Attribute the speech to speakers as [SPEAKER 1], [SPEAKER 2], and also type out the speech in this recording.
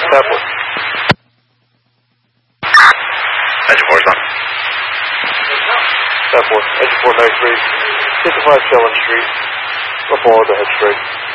[SPEAKER 1] Pepler.
[SPEAKER 2] Engine 4 is on.
[SPEAKER 1] Pepler, engine 493, 55 Shellen Street, up forward to head straight.